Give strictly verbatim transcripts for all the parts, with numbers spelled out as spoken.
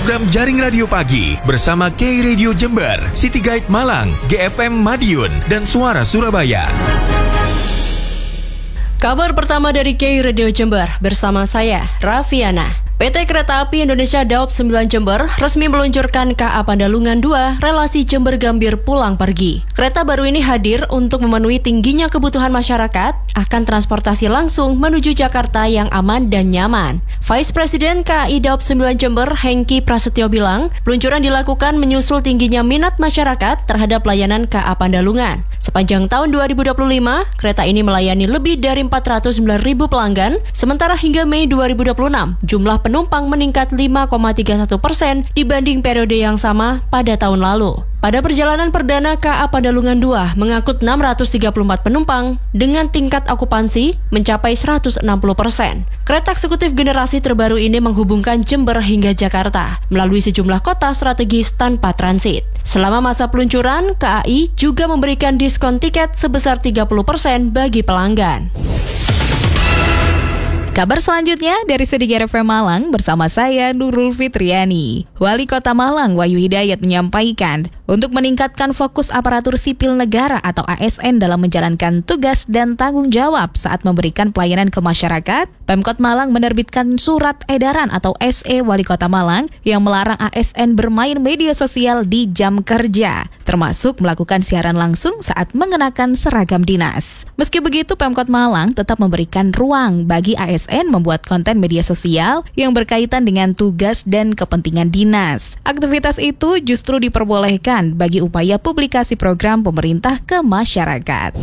program Jaring Radio Pagi bersama K Radio Jember, City Guide Malang, G F M Madiun, dan Suara Surabaya. Kabar pertama dari K Radio Jember bersama saya, Raffiana. P T Kereta Api Indonesia Daop sembilan Jember resmi meluncurkan K A Pandalungan dua relasi Jember Gambir pulang pergi. Kereta baru ini hadir untuk memenuhi tingginya kebutuhan masyarakat akan transportasi langsung menuju Jakarta yang aman dan nyaman. Vice President K A I Daop sembilan Jember, Hengki Prasetyo bilang, peluncuran dilakukan menyusul tingginya minat masyarakat terhadap layanan K A Pandalungan. Sepanjang tahun dua ribu dua puluh lima, kereta ini melayani lebih dari empat ratus sembilan ribu pelanggan, sementara hingga Mei dua ribu dua puluh enam, jumlah penumpang meningkat lima koma tiga satu persen dibanding periode yang sama pada tahun lalu. Pada perjalanan perdana K A Pandalungan dua mengangkut enam ratus tiga puluh empat penumpang dengan tingkat okupansi mencapai seratus enam puluh persen. Kereta eksekutif generasi terbaru ini menghubungkan Jember hingga Jakarta melalui sejumlah kota strategis tanpa transit. Selama masa peluncuran, K A I juga memberikan diskon tiket sebesar tiga puluh persen bagi pelanggan. Kabar selanjutnya dari City Guide F M Malang bersama saya Nurul Fitriani. Wali Kota Malang Wahyu Hidayat menyampaikan untuk meningkatkan fokus aparatur sipil negara atau A S N dalam menjalankan tugas dan tanggung jawab saat memberikan pelayanan ke masyarakat, Pemkot Malang menerbitkan surat edaran atau S E Wali Kota Malang yang melarang A S N bermain media sosial di jam kerja, termasuk melakukan siaran langsung saat mengenakan seragam dinas. Meski begitu, Pemkot Malang tetap memberikan ruang bagi A S N membuat konten media sosial yang berkaitan dengan tugas dan kepentingan dinas. Aktivitas itu justru diperbolehkan bagi upaya publikasi program pemerintah ke masyarakat.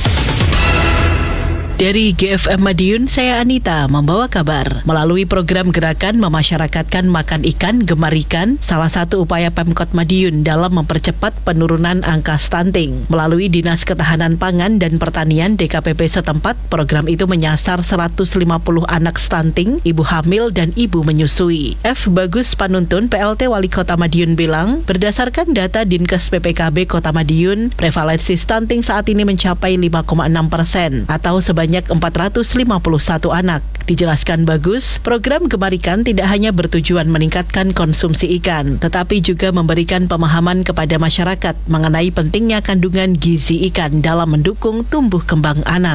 Dari G F M Madiun, saya Anita membawa kabar. Melalui program gerakan memasyarakatkan makan ikan, gemar ikan, salah satu upaya Pemkot Madiun dalam mempercepat penurunan angka stunting. Melalui Dinas Ketahanan Pangan dan Pertanian D K P P setempat, program itu menyasar seratus lima puluh anak stunting, ibu hamil dan ibu menyusui. F. Bagus Panuntun, P L T Wali Kota Madiun bilang, berdasarkan data Dinkes P P K B Kota Madiun, prevalensi stunting saat ini mencapai lima koma enam persen atau sebanyak empat ratus lima puluh satu anak. Dijelaskan Bagus, program Gemar Ikan tidak hanya bertujuan meningkatkan konsumsi ikan, tetapi juga memberikan pemahaman kepada masyarakat mengenai pentingnya kandungan gizi ikan dalam mendukung tumbuh kembang anak.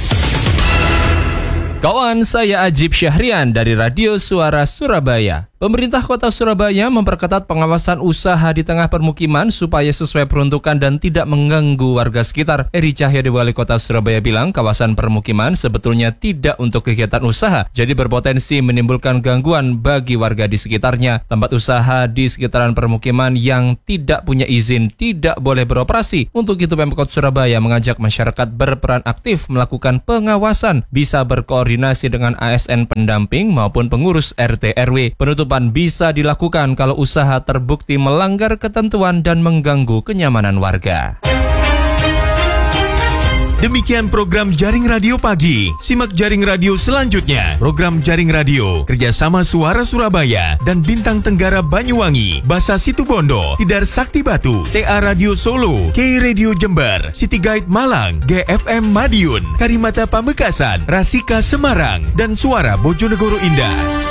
Kawan, saya Ajib Syahrian dari Radio Suara Surabaya. Pemerintah Kota Surabaya memperketat pengawasan usaha di tengah permukiman supaya sesuai peruntukan dan tidak mengganggu warga sekitar. Eri Cahyadi Wali Kota Surabaya bilang kawasan permukiman sebetulnya tidak untuk kegiatan usaha, jadi berpotensi menimbulkan gangguan bagi warga di sekitarnya. Tempat usaha di sekitaran permukiman yang tidak punya izin tidak boleh beroperasi. Untuk itu Pemkot Surabaya mengajak masyarakat berperan aktif melakukan pengawasan, bisa berkoordinasi dengan A S N pendamping maupun pengurus R T R W. Penutup bisa dilakukan kalau usaha terbukti melanggar ketentuan dan mengganggu kenyamanan warga. Demikian program Jaring Radio Pagi. Simak Jaring Radio selanjutnya. Program Jaring Radio kerjasama Suara Surabaya dan Bintang Tenggara Banyuwangi, Basa Situbondo, Tidar Sakti Batu, T A Radio Solo, K Radio Jember, City Guide Malang, G F M Madiun, Karimata Pamekasan, Rasika Semarang, dan Suara Bojonegoro Indah.